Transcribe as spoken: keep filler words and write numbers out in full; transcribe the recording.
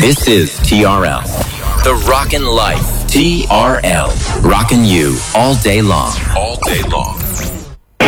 This is T R L. The Rockin' Life. T R L. Rockin' you all day long. All day long.